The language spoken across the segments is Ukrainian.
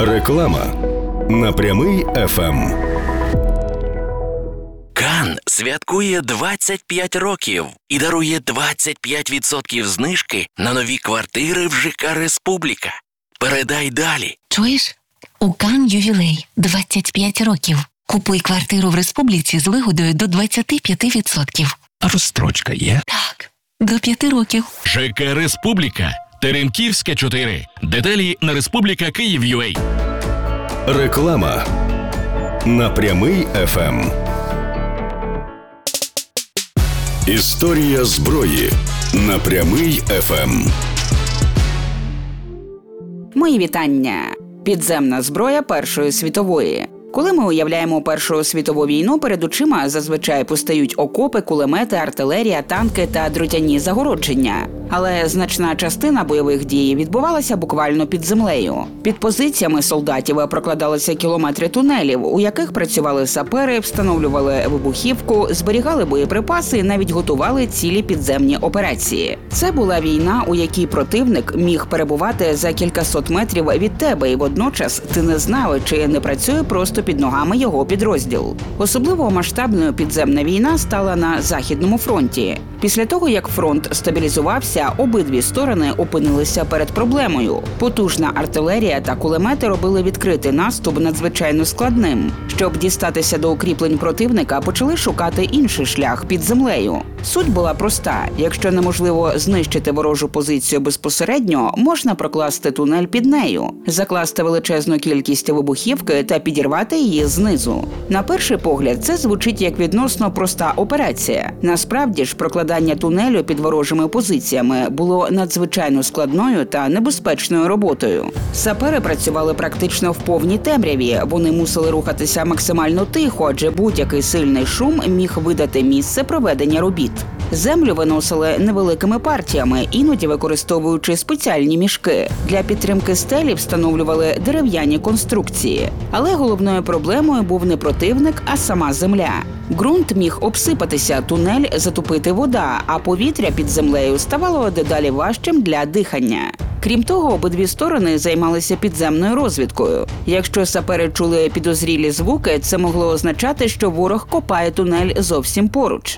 Реклама на Прямий ФМ. Кан святкує 25 років і дарує 25% знижки на нові квартири в ЖК «Республіка». Передай далі. Чуєш? У Кан ювілей 25 років. Купуй квартиру в Республіці з вигодою до 25%. А розстрочка є? Так, до 5 років. ЖК «Республіка». Теремківська, 4. Деталі на Республіка Київ.UA. Реклама на Прямий ФМ. Історія зброї на Прямий ФМ. Мої вітання. Підземна зброя Першої світової. Коли ми уявляємо Першу світову війну, перед очима зазвичай постають окопи, кулемети, артилерія, танки та дротяні загородження. Але значна частина бойових дій відбувалася буквально під землею. Під позиціями солдатів прокладалися кілометри тунелів, у яких працювали сапери, встановлювали вибухівку, зберігали боєприпаси і навіть готували цілі підземні операції. Це була війна, у якій противник міг перебувати за кількасот метрів від тебе, і водночас ти не знав, чи не працює просто під ногами його підрозділ. Особливо масштабною підземна війна стала на Західному фронті. Після того, як фронт стабілізувався, обидві сторони опинилися перед проблемою. Потужна артилерія та кулемети робили відкритий наступ надзвичайно складним. Щоб дістатися до укріплень противника, почали шукати інший шлях під землею. Суть була проста. Якщо неможливо знищити ворожу позицію безпосередньо, можна прокласти тунель під нею, закласти величезну кількість вибухівки та підірвати її знизу. На перший погляд, це звучить як відносно проста операція. Насправді ж, прокладання тунелю під ворожими позиціями було надзвичайно складною та небезпечною роботою. Сапери працювали практично в повній темряві. Вони мусили рухатися максимально тихо, адже будь-який сильний шум міг видати місце проведення робіт. Землю виносили невеликими партіями, іноді використовуючи спеціальні мішки. Для підтримки стелі встановлювали дерев'яні конструкції. Але головною проблемою був не противник, а сама земля. Ґрунт міг обсипатися, тунель затопити вода, а повітря під землею ставало дедалі важчим для дихання. Крім того, обидві сторони займалися підземною розвідкою. Якщо сапери чули підозрілі звуки, це могло означати, що ворог копає тунель зовсім поруч.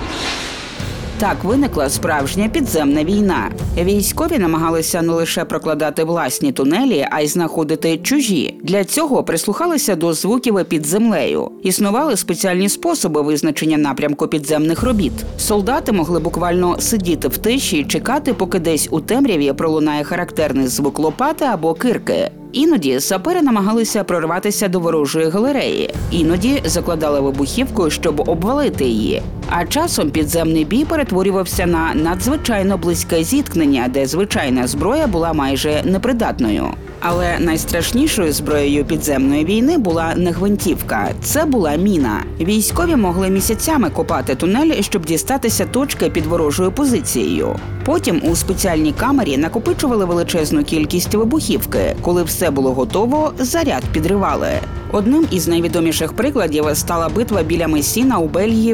Так виникла справжня підземна війна. Військові намагалися не лише прокладати власні тунелі, а й знаходити чужі. Для цього прислухалися до звуків під землею. Існували спеціальні способи визначення напрямку підземних робіт. Солдати могли буквально сидіти в тиші і чекати, поки десь у темряві пролунає характерний звук лопати або кирки. Іноді сапери намагалися прорватися до ворожої галереї, іноді закладали вибухівку, щоб обвалити її. А часом підземний бій перетворювався на надзвичайно близьке зіткнення, де звичайна зброя була майже непридатною. Але найстрашнішою зброєю підземної війни була не гвинтівка, це була міна. Військові могли місяцями копати тунель, щоб дістатися точки під ворожою позицією. Потім у спеціальній камері накопичували величезну кількість вибухівки. Коли все було готово, заряд підривали. Одним із найвідоміших прикладів стала битва біля Месіна у Бельгії в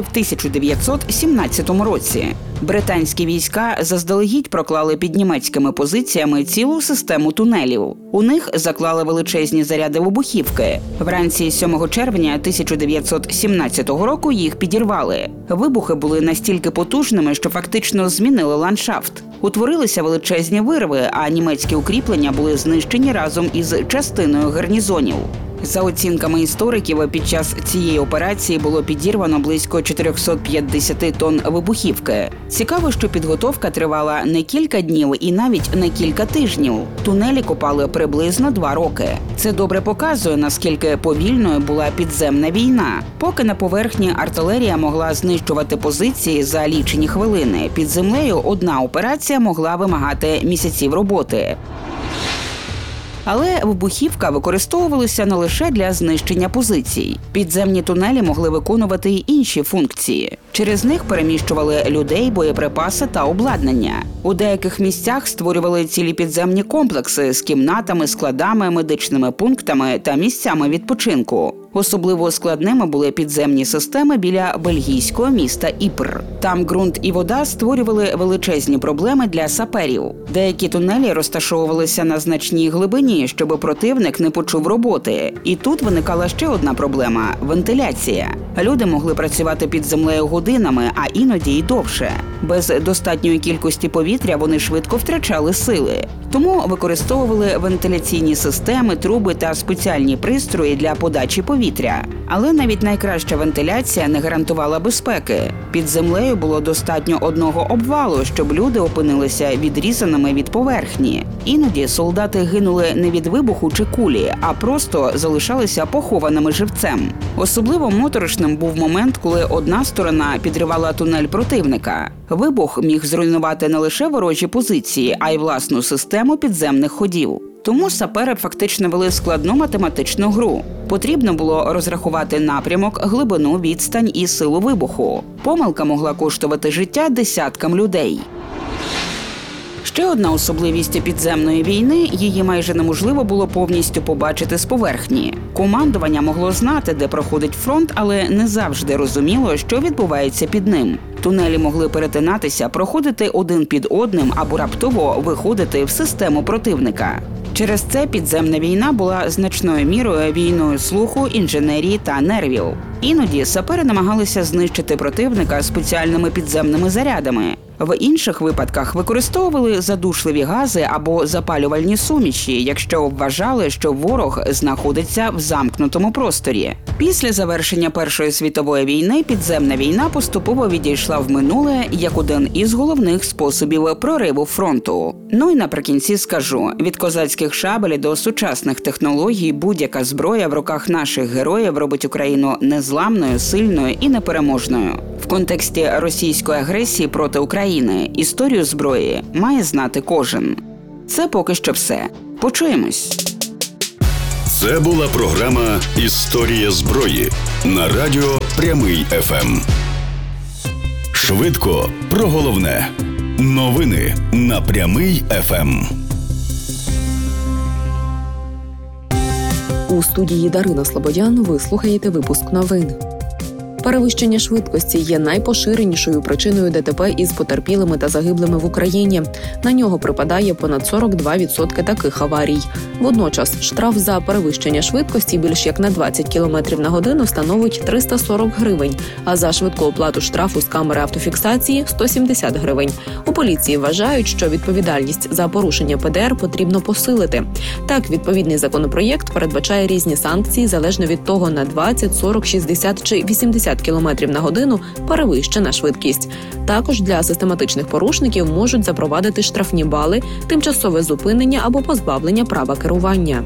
1917 році. Британські війська заздалегідь проклали під німецькими позиціями цілу систему тунелів. У них заклали величезні заряди вибухівки. Вранці 7 червня 1917 року їх підірвали. Вибухи були настільки потужними, що фактично змінили ландшафт. Утворилися величезні вирви, а німецькі укріплення були знищені разом із частиною гарнізонів. За оцінками істориків, під час цієї операції було підірвано близько 450 тонн вибухівки. Цікаво, що підготовка тривала не кілька днів і навіть не кілька тижнів. Тунелі копали приблизно 2 роки. Це добре показує, наскільки повільною була підземна війна. Поки на поверхні артилерія могла знищувати позиції за лічені хвилини, під землею одна операція могла вимагати місяців роботи. Але вибухівка використовувалася не лише для знищення позицій. Підземні тунелі могли виконувати й інші функції. Через них переміщували людей, боєприпаси та обладнання. У деяких місцях створювали цілі підземні комплекси з кімнатами, складами, медичними пунктами та місцями відпочинку. Особливо складними були підземні системи біля бельгійського міста Іпр. Там ґрунт і вода створювали величезні проблеми для саперів. Деякі тунелі розташовувалися на значній глибині, щоб противник не почув роботи. І тут виникала ще одна проблема – вентиляція. Люди могли працювати під землею годинами, а іноді й довше. Без достатньої кількості повітря вони швидко втрачали сили. Тому використовували вентиляційні системи, труби та спеціальні пристрої для подачі повітря. Але навіть найкраща вентиляція не гарантувала безпеки. Під землею було достатньо одного обвалу, щоб люди опинилися відрізаними від поверхні. Іноді солдати гинули не від вибуху чи кулі, а просто залишалися похованими живцем. Особливо моторошним був момент, коли одна сторона підривала тунель противника. Вибух міг зруйнувати не лише ворожі позиції, а й власну систему підземних ходів. Тому сапери фактично вели складну математичну гру. Потрібно було розрахувати напрямок, глибину, відстань і силу вибуху. Помилка могла коштувати життя десяткам людей. Ще одна особливість підземної війни – її майже неможливо було повністю побачити з поверхні. Командування могло знати, де проходить фронт, але не завжди розуміло, що відбувається під ним. Тунелі могли перетинатися, проходити один під одним або раптово виходити в систему противника. Через це підземна війна була значною мірою війною слуху, інженерії та нервів. Іноді сапери намагалися знищити противника спеціальними підземними зарядами. В інших випадках використовували задушливі гази або запалювальні суміші, якщо вважали, що ворог знаходиться в замкнутому просторі. Після завершення Першої світової війни підземна війна поступово відійшла в минуле як один із головних способів прориву фронту. Ну і наприкінці скажу, від козацьких шабель до сучасних технологій будь-яка зброя в руках наших героїв робить Україну незламною, сильною і непереможною. В контексті російської агресії проти України історію зброї має знати кожен. Це поки що все. Почуємось. Це була програма «Історія зброї» на радіо Прямий ФМ. Швидко про головне. Новини на Прямий ФМ. У студії Дарина Слободян ви слухаєте випуск новин. Перевищення швидкості є найпоширенішою причиною ДТП із потерпілими та загиблими в Україні. На нього припадає понад 42% таких аварій. Водночас штраф за перевищення швидкості більш як на 20 км на годину становить 340 гривень, а за швидку оплату штрафу з камери автофіксації – 170 гривень. У поліції вважають, що відповідальність за порушення ПДР потрібно посилити. Так, відповідний законопроєкт передбачає різні санкції залежно від того, на 20, 40, 60 чи 80 км на годину перевищена швидкість. Також для систематичних порушників можуть запровадити штрафні бали, тимчасове зупинення або позбавлення права керування.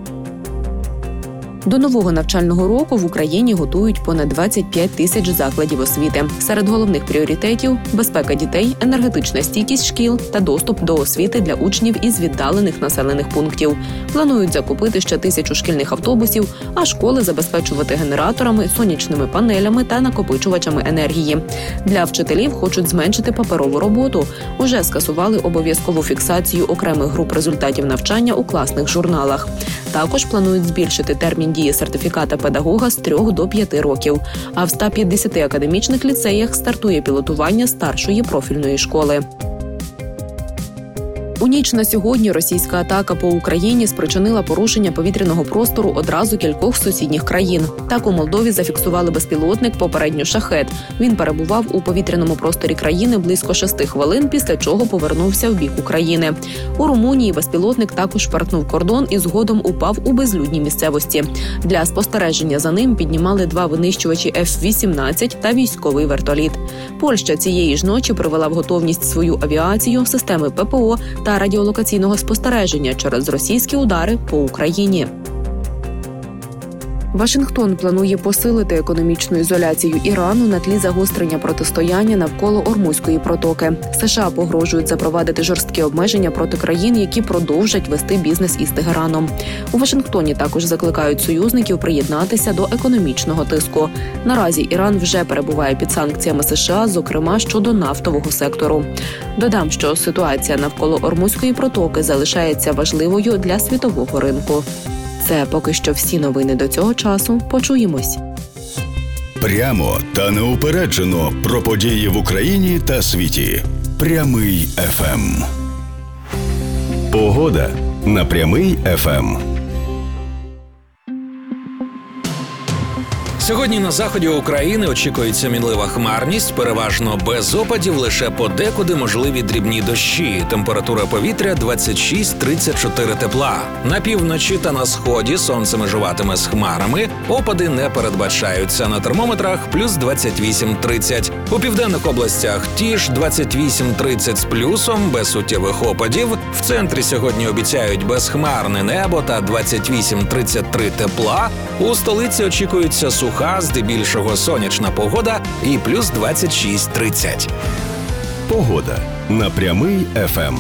До нового навчального року в Україні готують понад 25 тисяч закладів освіти. Серед головних пріоритетів – безпека дітей, енергетична стійкість шкіл та доступ до освіти для учнів із віддалених населених пунктів. Планують закупити ще 1000 шкільних автобусів, а школи забезпечувати генераторами, сонячними панелями та накопичувачами енергії. Для вчителів хочуть зменшити паперову роботу. Уже скасували обов'язкову фіксацію окремих груп результатів навчання у класних журналах. Також планують збільшити термін дії сертифіката педагога з 3 до 5 років. А в 150 академічних ліцеях стартує пілотування старшої профільної школи. У ніч на сьогодні російська атака по Україні спричинила порушення повітряного простору одразу кількох сусідніх країн. Так, у Молдові зафіксували безпілотник попередньо «Шахед». Він перебував у повітряному просторі країни близько 6 хвилин, після чого повернувся в бік України. У Румунії безпілотник також перетнув кордон і згодом упав у безлюдній місцевості. Для спостереження за ним піднімали 2 винищувачі F-18 та військовий вертоліт. Польща цієї ж ночі привела в готовність свою авіацію, системи ППО та радіолокаційного спостереження через російські удари по Україні. Вашингтон планує посилити економічну ізоляцію Ірану на тлі загострення протистояння навколо Ормузької протоки. США погрожують запровадити жорсткі обмеження проти країн, які продовжать вести бізнес із Тегераном. У Вашингтоні також закликають союзників приєднатися до економічного тиску. Наразі Іран вже перебуває під санкціями США, зокрема щодо нафтового сектору. Додам, що ситуація навколо Ормузької протоки залишається важливою для світового ринку. Це поки що всі новини до цього часу. Почуємось. Прямо та неупереджено про події в Україні та світі. Прямий ФМ. Погода на Прямий ФМ. Сьогодні на заході України очікується мінлива хмарність, переважно без опадів, лише подекуди можливі дрібні дощі. Температура повітря 26-34 тепла. На півночі та на сході сонце межуватиме з хмарами, опади не передбачаються. На термометрах плюс 28-30. У південних областях ті ж 28-30 з плюсом, без суттєвих опадів. В центрі сьогодні обіцяють безхмарне небо та 28-33 тепла. У столиці очікується суха, здебільшого сонячна погода і плюс 26-30. Погода на Прямий ФМ.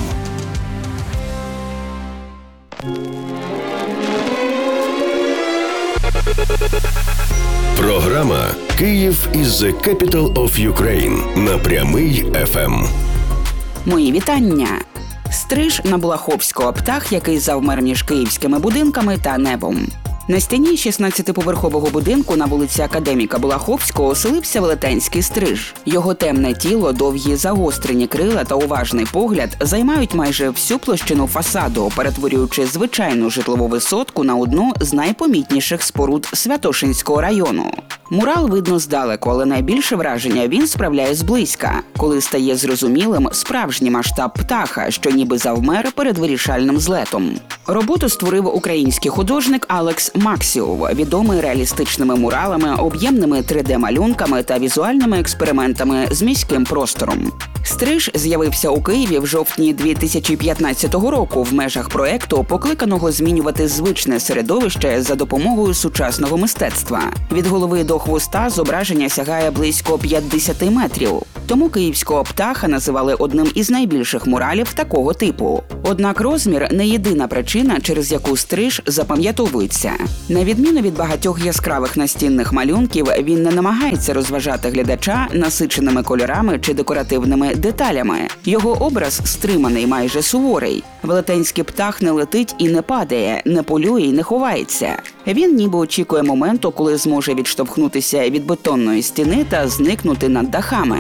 Програма «Київ is the capital of Ukraine» на Прямий ФМ. Мої вітання! Стриж на Балаховського, птах, який завмер між київськими будинками та небом. На стіні 16-поверхового будинку на вулиці Академіка Балаховського оселився велетенський стриж. Його темне тіло, довгі загострені крила та уважний погляд займають майже всю площину фасаду, перетворюючи звичайну житлову висотку на одну з найпомітніших споруд Святошинського району. Мурал видно здалеку, але найбільше враження він справляє зблизька, коли стає зрозумілим справжній масштаб птаха, що ніби завмер перед вирішальним злетом. Роботу створив український художник Алекс Максіов, відомий реалістичними муралами, об'ємними 3D-малюнками та візуальними експериментами з міським простором. Стриж з'явився у Києві в жовтні 2015 року в межах проєкту, покликаного змінювати звичне середовище за допомогою сучасного мистецтва. Від голови до хвоста зображення сягає близько 50 метрів. Тому київського птаха називали одним із найбільших муралів такого типу. Однак розмір – не єдина причина, через яку стриж запам'ятовується. На відміну від багатьох яскравих настінних малюнків, він не намагається розважати глядача насиченими кольорами чи декоративними деталями. Його образ стриманий, майже суворий. Велетенський птах не летить і не падає, не полює і не ховається. Він ніби очікує моменту, коли зможе відштовхнутися від бетонної стіни та зникнути над дахами.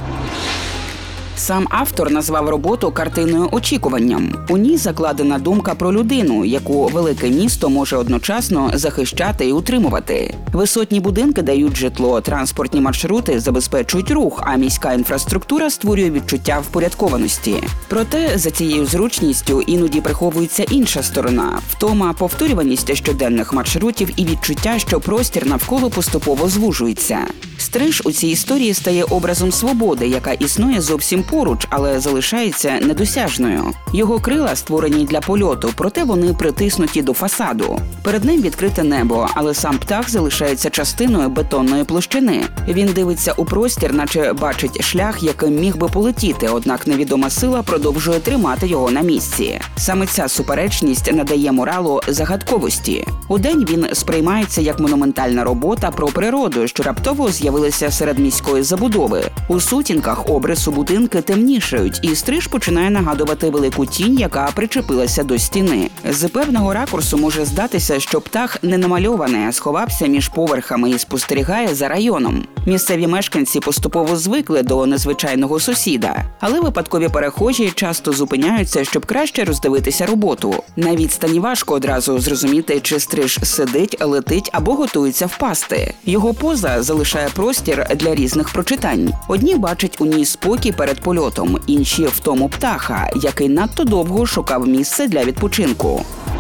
Сам автор назвав роботу картиною очікуванням. У ній закладена думка про людину, яку велике місто може одночасно захищати і утримувати. Висотні будинки дають житло, транспортні маршрути забезпечують рух, а міська інфраструктура створює відчуття впорядкованості. Проте за цією зручністю іноді приховується інша сторона – втома, повторюваність щоденних маршрутів і відчуття, що простір навколо поступово звужується. Стриж у цій історії стає образом свободи, яка існує зовсім поруч, але залишається недосяжною. Його крила створені для польоту, проте вони притиснуті до фасаду. Перед ним відкрите небо, але сам птах залишається частиною бетонної площини. Він дивиться у простір, наче бачить шлях, яким міг би полетіти, однак невідома сила продовжує тримати його на місці. Саме ця суперечність надає муралу загадковості. Удень він сприймається як монументальна робота про природу, що раптово з'явилася серед міської забудови. У сутінках обрису будинки темнішають, і стриж починає нагадувати велику тінь, яка причепилася до стіни. З певного ракурсу може здатися, що птах не намальований, а сховався між поверхами і спостерігає за районом. Місцеві мешканці поступово звикли до незвичайного сусіда, але випадкові перехожі часто зупиняються, щоб краще роздивитися роботу. На відстані важко одразу зрозуміти, чи стриж сидить, летить або готується впасти. Його поза залишає простір для різних прочитань. Одні бачать у ній спокій перед польотом, інші – втому птаха, який надто довго шукав місце для відпочинку.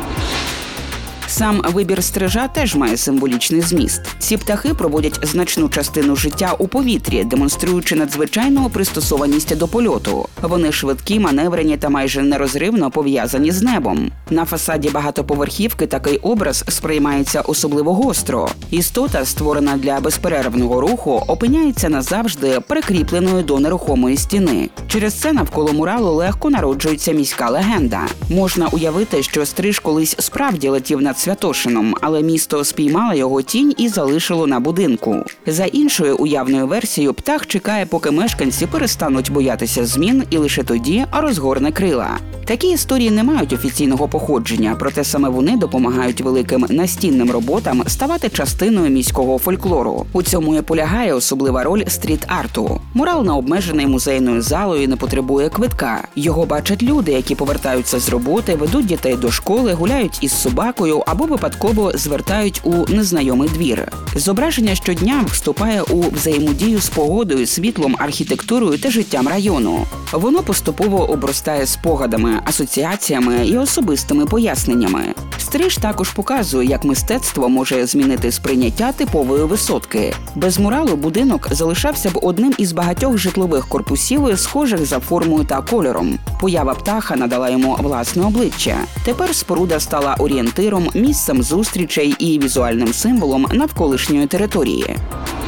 Сам вибір стрижа теж має символічний зміст. Ці птахи проводять значну частину життя у повітрі, демонструючи надзвичайну пристосованість до польоту. Вони швидкі, маневрені та майже нерозривно пов'язані з небом. На фасаді багатоповерхівки такий образ сприймається особливо гостро. Істота, створена для безперервного руху, опиняється назавжди прикріпленою до нерухомої стіни. Через це навколо муралу легко народжується міська легенда. Можна уявити, що стриж колись справді летів над Святошином, але місто спіймало його тінь і залишило на будинку. За іншою уявною версією, птах чекає, поки мешканці перестануть боятися змін, і лише тоді розгорне крила. Такі історії не мають офіційного походження, проте саме вони допомагають великим настінним роботам ставати частиною міського фольклору. У цьому і полягає особлива роль стріт-арту. Мурал не обмежений музейною залою і не потребує квитка. Його бачать люди, які повертаються з роботи, ведуть дітей до школи, гуляють із собакою або випадково звертають у незнайомий двір. Зображення щодня вступає у взаємодію з погодою, світлом, архітектурою та життям району. Воно поступово обростає спогадами, асоціаціями і особистими поясненнями. Стриж також показує, як мистецтво може змінити сприйняття типової висотки. Без муралу будинок залишався б одним із багатьох житлових корпусів, схожих за формою та кольором. Поява птаха надала йому власне обличчя. Тепер споруда стала орієнтиром, місцем зустрічей і візуальним символом навколишньої території.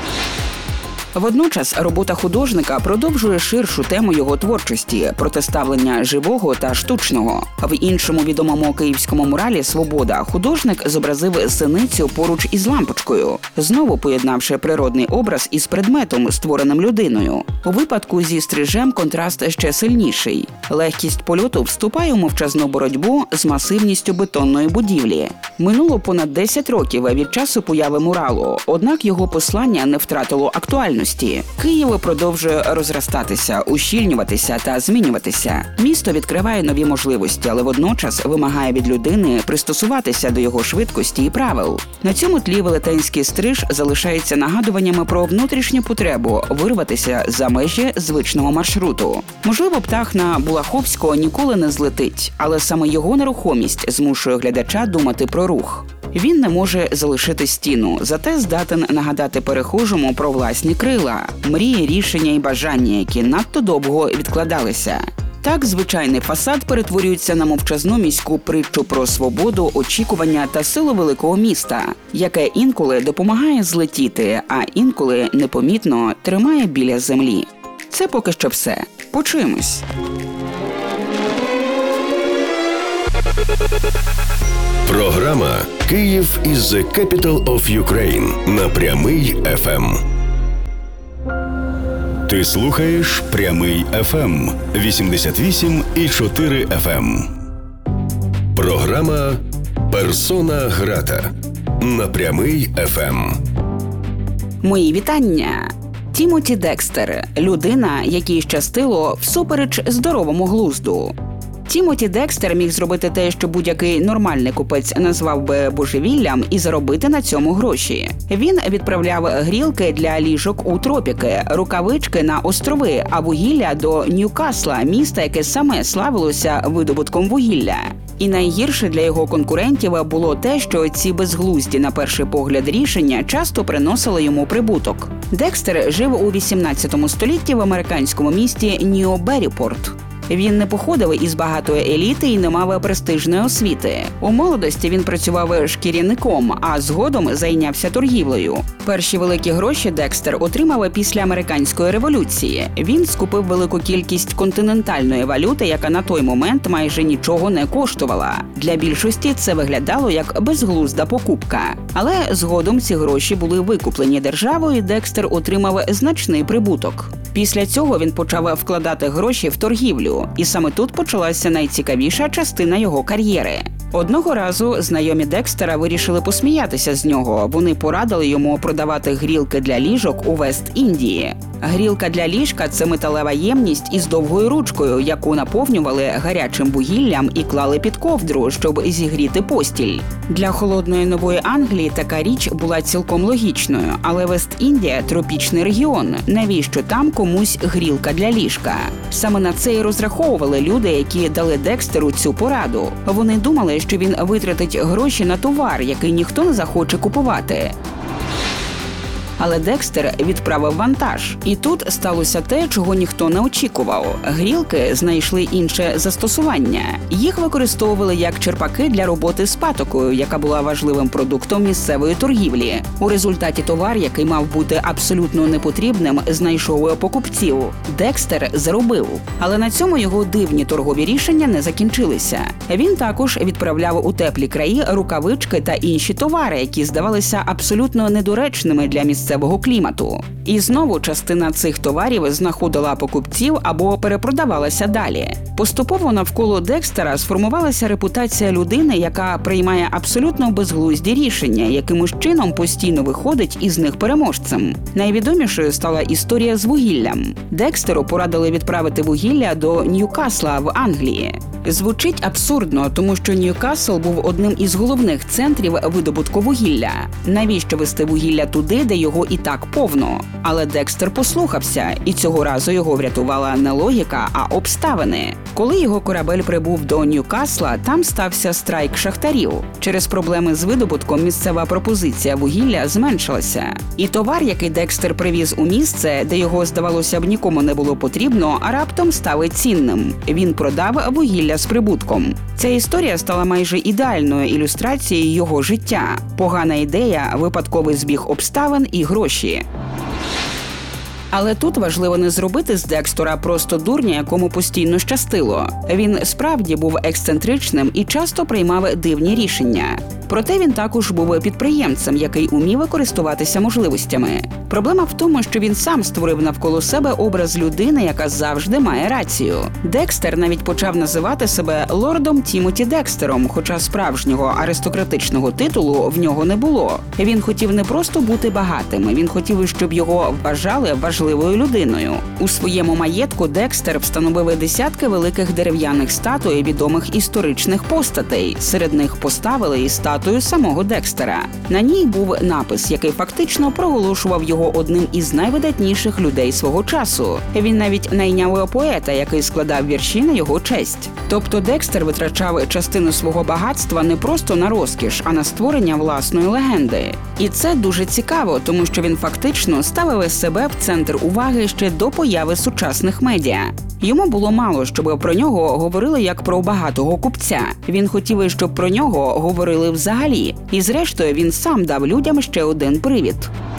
Водночас робота художника продовжує ширшу тему його творчості – протиставлення живого та штучного. В іншому відомому київському муралі «Свобода» художник зобразив синицю поруч із лампочкою, знову поєднавши природний образ із предметом, створеним людиною. У випадку зі стрижем контраст ще сильніший. Легкість польоту вступає у мовчазну боротьбу з масивністю бетонної будівлі. Минуло понад 10 років від часу появи муралу, однак його послання не втратило актуальності. Київ продовжує розростатися, ущільнюватися та змінюватися. Місто відкриває нові можливості, але водночас вимагає від людини пристосуватися до його швидкості і правил. На цьому тлі велетенський стриж залишається нагадуваннями про внутрішню потребу вирватися за межі звичного маршруту. Можливо, птах на Булаховського ніколи не злетить, але саме його нерухомість змушує глядача думати про рух. Він не може залишити стіну, зате здатен нагадати перехожому про власні крила, мрії, рішення і бажання, які надто довго відкладалися. Так, звичайний фасад перетворюється на мовчазну міську притчу про свободу, очікування та силу великого міста, яке інколи допомагає злетіти, а інколи непомітно тримає біля землі. Це поки що все. Почуємось. Програма «Київ is the capital of Ukraine» на Прямий ФМ. Ти слухаєш Прямий ФМ 88,4 FM. Програма «Персона грата» на Прямий ФМ. Мої вітання! Тімоті Декстер – людина, якій щастило всупереч здоровому глузду. Тімоті Декстер міг зробити те, що будь-який нормальний купець назвав би божевіллям, і заробити на цьому гроші. Він відправляв грілки для ліжок у тропіки, рукавички на острови, а вугілля до Ньюкасла, міста, яке саме славилося видобутком вугілля. І найгірше для його конкурентів було те, що ці безглузді на перший погляд рішення часто приносили йому прибуток. Декстер жив у 18 столітті в американському місті Нью-Берріпорт. Він не походив із багатої еліти і не мав престижної освіти. У молодості він працював шкіряником, а згодом зайнявся торгівлею. Перші великі гроші Декстер отримав після американської революції. Він скупив велику кількість континентальної валюти, яка на той момент майже нічого не коштувала. Для більшості це виглядало як безглузда покупка. Але згодом ці гроші були викуплені державою, і Декстер отримав значний прибуток. Після цього він почав вкладати гроші в торгівлю, і саме тут почалася найцікавіша частина його кар'єри. Одного разу знайомі Декстера вирішили посміятися з нього. Вони порадили йому продавати грілки для ліжок у Вест-Індії. Грілка для ліжка – це металева ємність із довгою ручкою, яку наповнювали гарячим вугіллям і клали під ковдру, щоб зігріти постіль. Для холодної Нової Англії така річ була цілком логічною, але Вест-Індія – тропічний регіон. Навіщо там комусь грілка для ліжка? Саме на це і розраховували люди, які дали Декстеру цю пораду. Вони думали, що він витратить гроші на товар, який ніхто не захоче купувати. Але Декстер відправив вантаж. І тут сталося те, чого ніхто не очікував. Грілки знайшли інше застосування. Їх використовували як черпаки для роботи з патокою, яка була важливим продуктом місцевої торгівлі. У результаті товар, який мав бути абсолютно непотрібним, знайшов покупців. Декстер заробив. Але на цьому його дивні торгові рішення не закінчилися. Він також відправляв у теплі краї рукавички та інші товари, які здавалися абсолютно недоречними для місцевого клімату. І знову частина цих товарів знаходила покупців або перепродавалася далі. Поступово навколо Декстера сформувалася репутація людини, яка приймає абсолютно безглузді рішення, якимось чином постійно виходить із них переможцем. Найвідомішою стала історія з вугіллям. Декстеру порадили відправити вугілля до Ньюкасла в Англії. Звучить абсурдно, тому що Ньюкасл був одним із головних центрів видобутку вугілля. Навіщо вести вугілля туди, де його і так повно? Але Декстер послухався, і цього разу його врятувала не логіка, а обставини. Коли його корабель прибув до Ньюкасла, там стався страйк шахтарів. Через проблеми з видобутком місцева пропозиція вугілля зменшилася. І товар, який Декстер привіз у місце, де його, здавалося б, нікому не було потрібно, раптом став цінним. Він продав вугілля з прибутком. Ця історія стала майже ідеальною ілюстрацією його життя. Погана ідея, випадковий збіг обставин і гроші. Але тут важливо не зробити з Декстера просто дурня, якому постійно щастило. Він справді був ексцентричним і часто приймав дивні рішення. Проте він також був підприємцем, який умів користуватися можливостями. Проблема в тому, що він сам створив навколо себе образ людини, яка завжди має рацію. Декстер навіть почав називати себе лордом Тімоті Декстером, хоча справжнього аристократичного титулу в нього не було. Він хотів не просто бути багатим, він хотів, щоб його вважали важливою людиною. У своєму маєтку Декстер встановив десятки великих дерев'яних статуй відомих історичних постатей. Серед них поставили і статую самого Декстера. На ній був напис, який фактично проголошував його одним із найвидатніших людей свого часу. Він навіть найняв поета, який складав вірші на його честь. Тобто Декстер витрачав частину свого багатства не просто на розкіш, а на створення власної легенди. І це дуже цікаво, тому що він фактично ставив себе в центр уваги ще до появи сучасних медіа. Йому було мало, щоб про нього говорили як про багатого купця. Він хотів, щоб про нього говорили взагалі. І зрештою він сам дав людям ще один привід.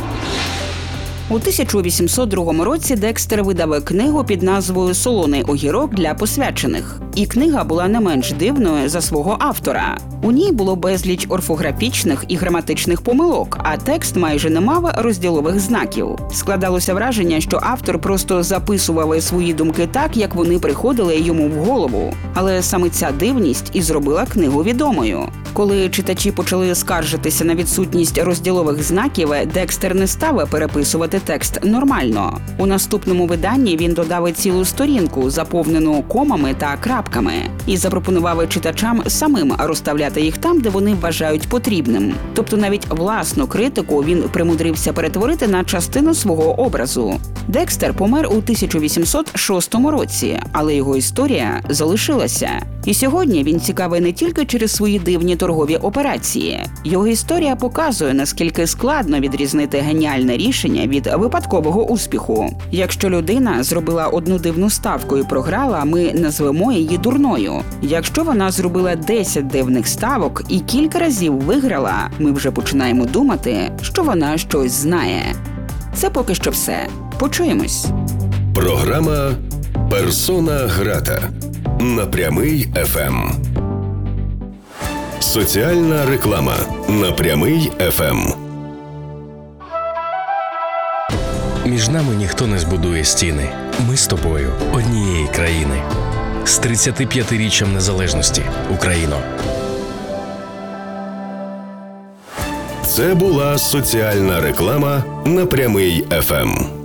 У 1802 році Декстер видав книгу під назвою «Солоний огірок для посвячених». І книга була не менш дивною за свого автора. У ній було безліч орфографічних і граматичних помилок, а текст майже не мав розділових знаків. Складалося враження, що автор просто записував свої думки так, як вони приходили йому в голову. Але саме ця дивність і зробила книгу відомою. Коли читачі почали скаржитися на відсутність розділових знаків, Декстер не став переписувати текст нормально. У наступному виданні він додав цілу сторінку, заповнену комами та крапками, і запропонував читачам самим розставляти їх там, де вони вважають потрібним. Тобто навіть власну критику він примудрився перетворити на частину свого образу. Декстер помер у 1806 році, але його історія залишилася. І сьогодні він цікавий не тільки через свої дивні торгові операції. Його історія показує, наскільки складно відрізнити геніальне рішення від випадкового успіху. Якщо людина зробила одну дивну ставку і програла, ми назвемо її дурною. Якщо вона зробила 10 дивних ставок і кілька разів виграла, ми вже починаємо думати, що вона щось знає. Це поки що все. Почуємось. Програма «Персона грата» на Прямий ФМ. Соціальна реклама на Прямий ФМ. Між нами ніхто не збудує стіни. Ми з тобою однієї країни. З 35-річчям незалежності, Україно. Це була соціальна реклама на Прямий ФМ.